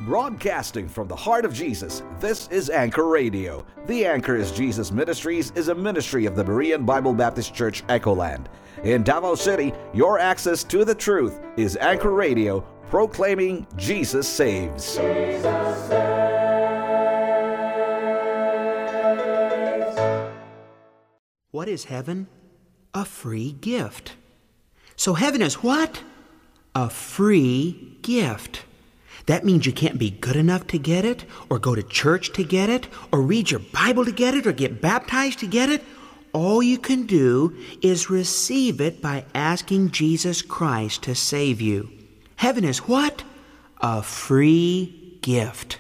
Broadcasting from the heart of Jesus, this is Anchor Radio. The Anchor is Jesus Ministries is a ministry of the Berean Bible Baptist Church, Echoland. In Davao City, your access to the truth is Anchor Radio, proclaiming Jesus saves. Jesus saves. What is heaven? A free gift. So heaven is what? A free gift. That means you can't be good enough to get it, or go to church to get it, or read your Bible to get it, or get baptized to get it. All you can do is receive it by asking Jesus Christ to save you. Heaven is what? A free gift.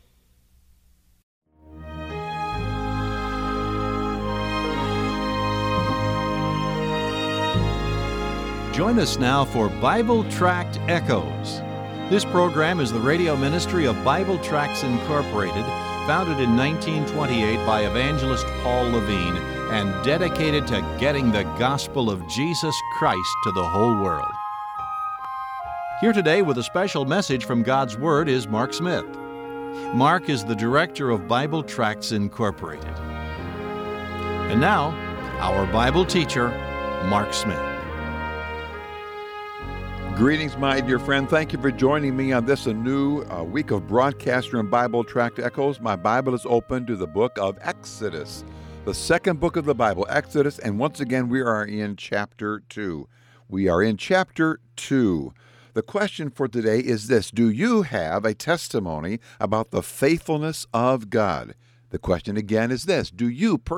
Join us now for Bible Tract Echoes. This program is the radio ministry of Bible Tracts Incorporated, founded in 1928 by evangelist Paul Levine and dedicated to getting the gospel of Jesus Christ to the whole world. Here today with a special message from God's Word is Mark Smith. Mark is the director of Bible Tracts Incorporated. And now, our Bible teacher, Mark Smith. Greetings, my dear friend. Thank you for joining me on this new week of broadcaster and Bible Tract Echoes. My Bible is open to the book of Exodus, the second book of the Bible, Exodus, and once again we are in chapter 2. We are in chapter 2. The question for today is this: do you have a testimony about the faithfulness of God? The question again is this: do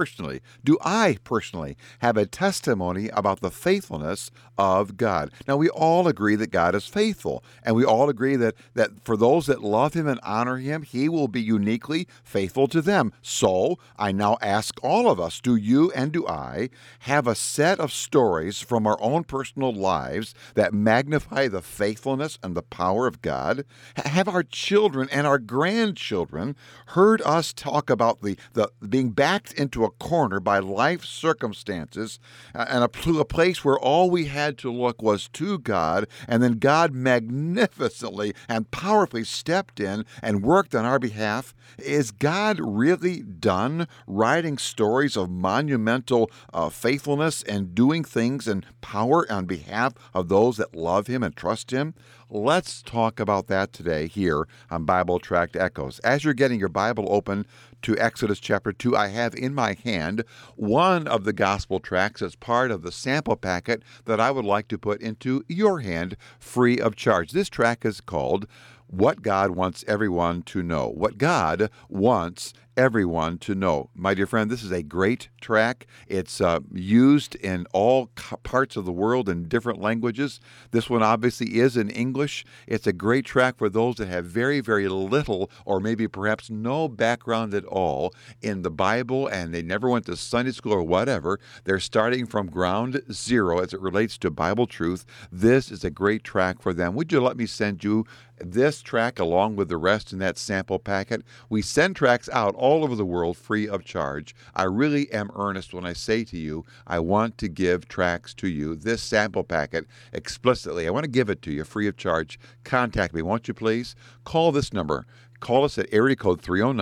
I personally have a testimony about the faithfulness of God? Now, we all agree that God is faithful, and we all agree that for those that love Him and honor Him, He will be uniquely faithful to them. So, I now ask all of us, do you and do I have a set of stories from our own personal lives that magnify the faithfulness and the power of God? Have our children and our grandchildren heard us talk about the being backed into a corner by life circumstances and a place where all we had to look was to God, and then God magnificently and powerfully stepped in and worked on our behalf? Is God really done writing stories of monumental faithfulness and doing things in power on behalf of those that love Him and trust Him? Let's talk about that today here on Bible Tract Echoes. As you're getting your Bible open to Exodus chapter 2, I have in my hand one of the gospel tracts as part of the sample packet that I would like to put into your hand free of charge. This tract is called What God Wants Everyone to Know. What God wants everyone to know. My dear friend, this is a great tract. It's used in all parts of the world in different languages. This one obviously is in English. It's a great tract for those that have very, very little or maybe perhaps no background at all in the Bible, and they never went to Sunday school or whatever. They're starting from ground zero as it relates to Bible truth. This is a great tract for them. Would you let me send you this tract along with the rest in that sample packet? We send tracts out all over the world free of charge. I really am earnest when I say to you, I want to give tracts to you, this sample packet explicitly. I want to give it to you free of charge. Contact me, won't you please? Call this number. Call us at area code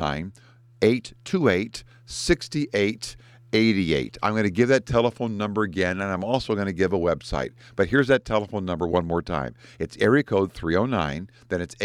309-828-6888. I'm going to give that telephone number again, and I'm also going to give a website. But here's that telephone number one more time. It's area code 309, then it's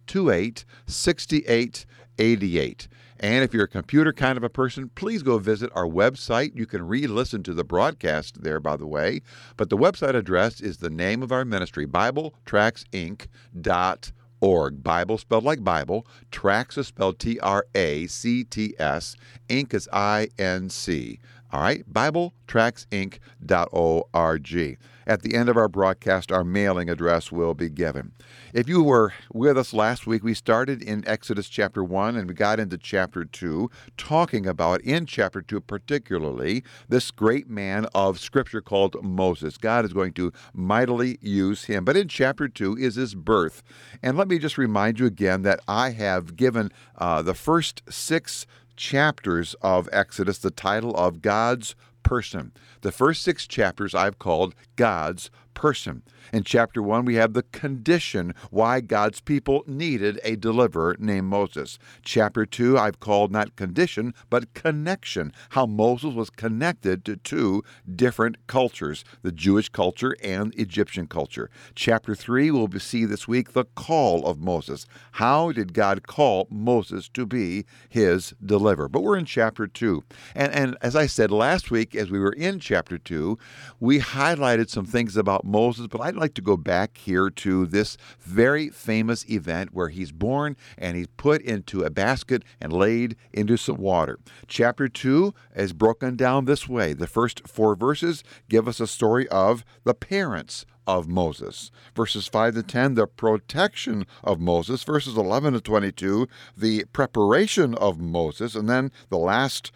828-6888. And if you're a computer kind of a person, please go visit our website. You can re-listen to the broadcast there, by the way. But the website address is the name of our ministry, BibleTractsinc.org. Bible spelled like Bible. Tracts is spelled Tracts. Inc is Inc. All right, BibleTractsinc.org. At the end of our broadcast, our mailing address will be given. If you were with us last week, we started in Exodus chapter 1 and we got into chapter 2, talking about, in chapter 2 particularly, this great man of Scripture called Moses. God is going to mightily use him. But in chapter 2 is his birth. And let me just remind you again that I have given the first 6 chapters of Exodus the title of God's Person. The first 6 chapters I've called God's person. In chapter 1, we have the condition why God's people needed a deliverer named Moses. Chapter 2, I've called not condition, but connection, how Moses was connected to two different cultures, the Jewish culture and Egyptian culture. Chapter 3, we'll see this week the call of Moses. How did God call Moses to be his deliverer? But we're in chapter 2. And as I said last week, as we were in chapter 2, we highlighted some things about Moses, but I'd like to go back here to this very famous event where he's born and he's put into a basket and laid into some water. Chapter 2 is broken down this way. The first 4 verses give us a story of the parents of Moses. Verses 5 to 10, the protection of Moses. Verses 11 to 22, the preparation of Moses. And then the last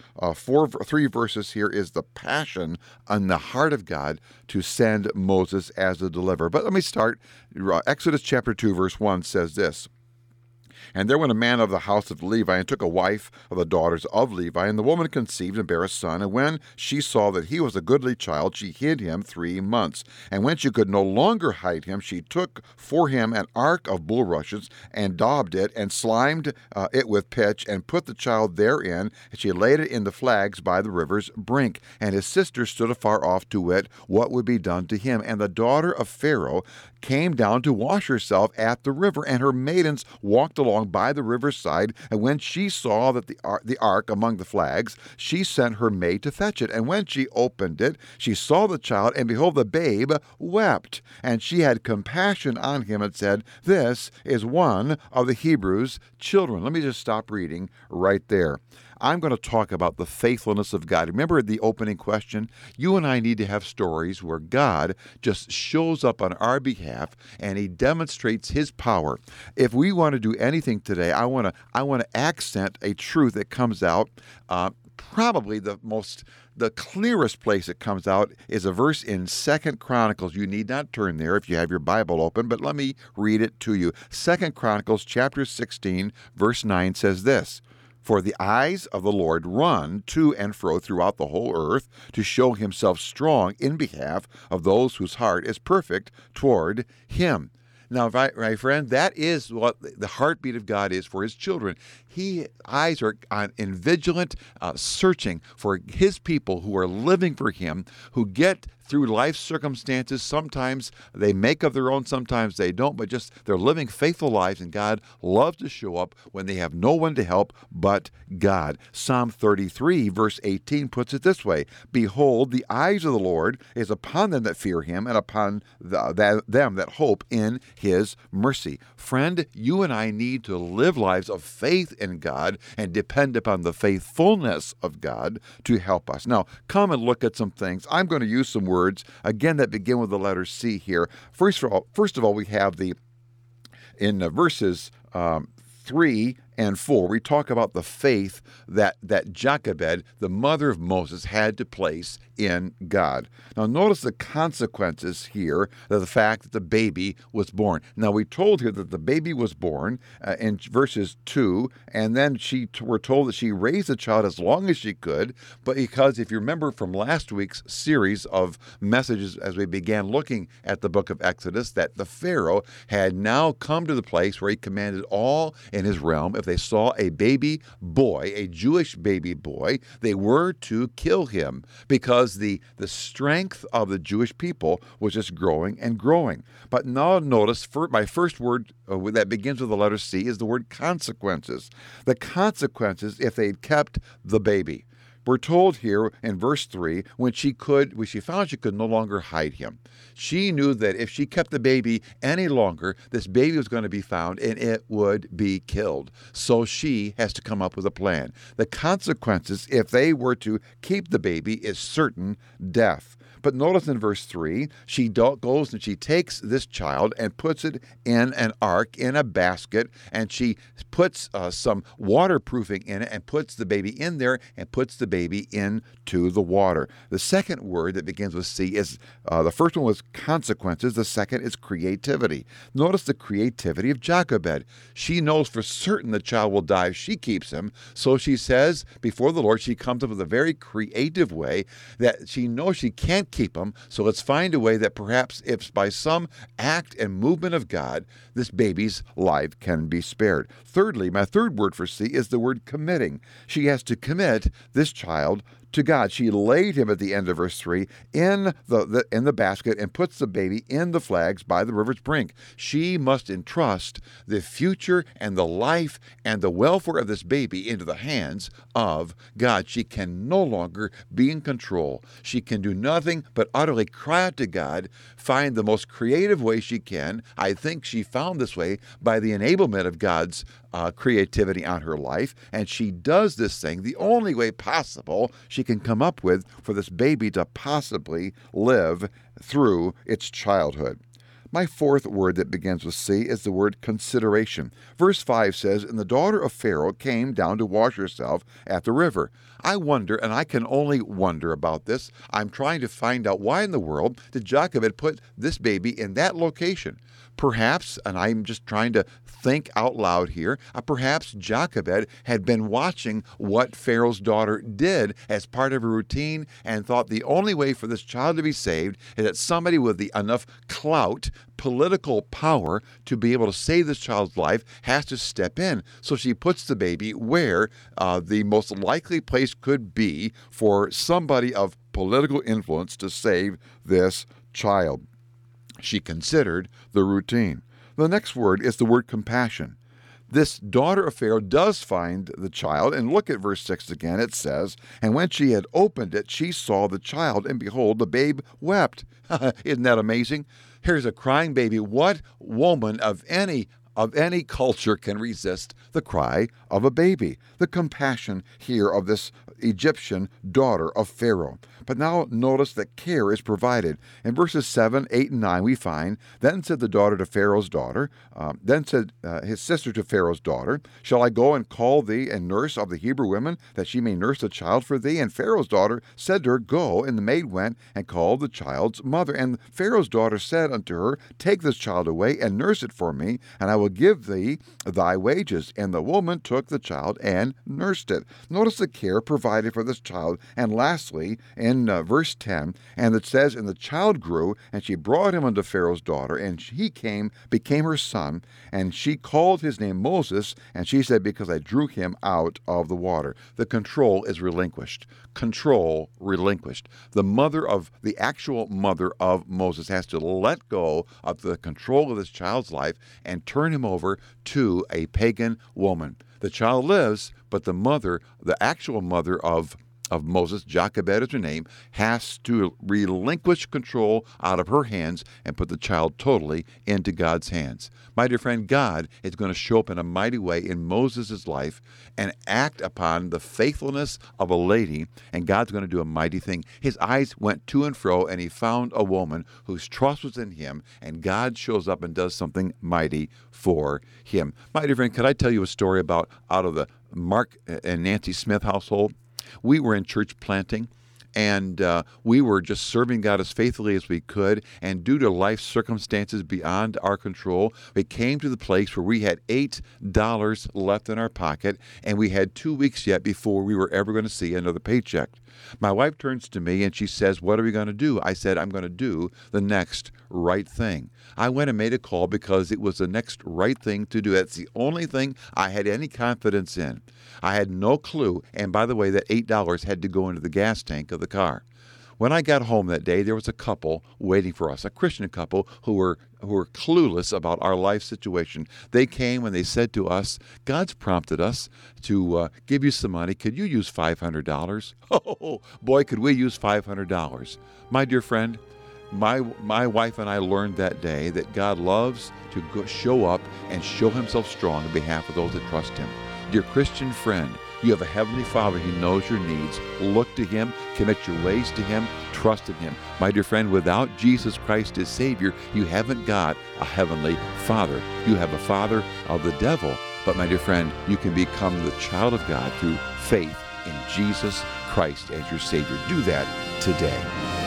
3 verses here is the passion on the heart of God to send Moses as a deliverer. But let me start. Exodus chapter 2, verse 1 says this. And there went a man of the house of Levi, and took a wife of the daughters of Levi. And the woman conceived and bare a son. And when she saw that he was a goodly child, she hid him 3 months. And when she could no longer hide him, she took for him an ark of bulrushes, and daubed it, and slimed it with pitch, and put the child therein. And she laid it in the flags by the river's brink. And his sister stood afar off to wit what would be done to him. And the daughter of Pharaoh came down to wash herself at the river, and her maidens walked along by the river's side. And when she saw that the ark among the flags, she sent her maid to fetch it. And when she opened it, she saw the child, and behold, the babe wept. And she had compassion on him and said, "This is one of the Hebrews' children." Let me just stop reading right there. I'm going to talk about the faithfulness of God. Remember the opening question? You and I need to have stories where God just shows up on our behalf and he demonstrates his power. If we want to do anything today, I want to accent a truth that comes out. Probably the clearest place it comes out is a verse in 2 Chronicles. You need not turn there if you have your Bible open, but let me read it to you. 2 Chronicles chapter 16, verse 9 says this. For the eyes of the Lord run to and fro throughout the whole earth to show himself strong in behalf of those whose heart is perfect toward him. Now, my friend, that is what the heartbeat of God is for his children. His eyes are in vigilant searching for his people who are living for him, who get through life circumstances. Sometimes they make of their own, sometimes they don't, but just they're living faithful lives, and God loves to show up when they have no one to help but God. Psalm 33, verse 18 puts it this way, Behold, the eyes of the Lord is upon them that fear him, and upon them that hope in his mercy. Friend, you and I need to live lives of faith in God and depend upon the faithfulness of God to help us. Now, come and look at some things. I'm going to use some words, again, that begin with the letter C here. First of all, we have in verses 3 and 4, we talk about the faith that Jochebed, the mother of Moses, had to place in God. Now, notice the consequences here of the fact that the baby was born. Now, we told here that the baby was born in verses 2, and then we're told that she raised the child as long as she could, but because if you remember from last week's series of messages as we began looking at the book of Exodus, that the Pharaoh had now come to the place where he commanded all in his realm, if they saw a baby boy, a Jewish baby boy, they were to kill him because the strength of the Jewish people was just growing and growing. But now notice, my first word that begins with the letter C is the word consequences. The consequences if they'd kept the baby. We're told here in verse 3, when she found she could no longer hide him. She knew that if she kept the baby any longer, this baby was going to be found and it would be killed. So she has to come up with a plan. The consequences, if they were to keep the baby, is certain death. But notice in verse 3, she goes and she takes this child and puts it in an ark, in a basket, and she puts some waterproofing in it and puts the baby in there and puts the baby into the water. The second word that begins with C is, the first one was consequences, the second is creativity. Notice the creativity of Jochebed. She knows for certain the child will die if she keeps him, so she says before the Lord, she comes up with a very creative way that she knows she can't can't keep him, so let's find a way that perhaps if by some act and movement of God, this baby's life can be spared. Thirdly, my third word for C is the word committing. She has to commit this child to God. She laid him at the end of verse 3 in the basket and puts the baby in the flags by the river's brink. She must entrust the future and the life and the welfare of this baby into the hands of God. She can no longer be in control. She can do nothing but utterly cry out to God, find the most creative way she can. I think she found this way by the enablement of God's creativity on her life, and she does this thing the only way possible she can come up with for this baby to possibly live through its childhood. My fourth word that begins with C is the word consideration. Verse 5 says, "And the daughter of Pharaoh came down to wash herself at the river." I wonder, and I can only wonder about this, I'm trying to find out why in the world did Jochebed put this baby in that location. Perhaps, and I'm just trying to think out loud here, perhaps Jochebed had been watching what Pharaoh's daughter did as part of her routine and thought the only way for this child to be saved is that somebody with enough clout, political power to be able to save this child's life has to step in. So she puts the baby where the most likely place could be for somebody of political influence to save this child. She considered the routine. The next word is the word compassion. This daughter of Pharaoh does find the child, and look at verse 6 again. It says, "And when she had opened it, she saw the child, and behold, the babe wept." Isn't that amazing? Here's a crying baby. What woman of any culture can resist the cry of a baby? The compassion here of this Egyptian daughter of Pharaoh. But now notice that care is provided. In verses 7, 8, and 9 we find, "Then said the daughter to Pharaoh's daughter, then said his sister to Pharaoh's daughter, Shall I go and call thee and nurse of the Hebrew women, that she may nurse the child for thee? And Pharaoh's daughter said to her, Go. And the maid went and called the child's mother. And Pharaoh's daughter said unto her, Take this child away and nurse it for me, and I will give thee thy wages. And the woman took the child and nursed it." Notice the care provided for this child. And lastly, in verse 10, and it says, "And the child grew, and she brought him unto Pharaoh's daughter, and he became her son, and she called his name Moses, and she said, Because I drew him out of the water." The control is relinquished. Control relinquished. The actual mother of Moses has to let go of the control of this child's life and turn him over to a pagan woman. The child lives, but the actual mother of Moses, Jochebed is her name, has to relinquish control out of her hands and put the child totally into God's hands. My dear friend, God is going to show up in a mighty way in Moses' life and act upon the faithfulness of a lady, and God's going to do a mighty thing. His eyes went to and fro, and he found a woman whose trust was in him, and God shows up and does something mighty for him. My dear friend, could I tell you a story out of the Mark and Nancy Smith household? We were in church planting, and we were just serving God as faithfully as we could, and due to life circumstances beyond our control, we came to the place where we had $8 left in our pocket, and we had 2 weeks yet before we were ever going to see another paycheck. My wife turns to me and she says, "What are we going to do?" I said, "I'm going to do the next right thing." I went and made a call because it was the next right thing to do. That's the only thing I had any confidence in. I had no clue, and by the way, that $8 had to go into the gas tank of the car. When I got home that day, there was a couple waiting for us, a Christian couple who were clueless about our life situation. They came and they said to us, "God's prompted us to give you some money. Could you use $500? Oh, boy, could we use $500. My dear friend, my wife and I learned that day that God loves to show up and show himself strong on behalf of those that trust him. Dear Christian friend, you have a Heavenly Father. He knows your needs. Look to him. Commit your ways to him. Trust in him. My dear friend, without Jesus Christ as Savior, you haven't got a Heavenly Father. You have a father of the devil. But my dear friend, you can become the child of God through faith in Jesus Christ as your Savior. Do that today.